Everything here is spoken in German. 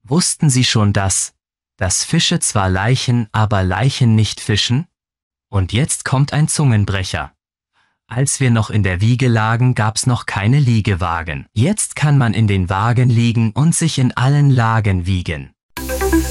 Wussten Sie schon dass Fische zwar laichen, aber Leichen nicht fischen? Und jetzt kommt ein Zungenbrecher. Als wir noch in der Wiege lagen, gab's noch keine Liegewagen. Jetzt kann man in den Wagen liegen und sich in allen Lagen wiegen.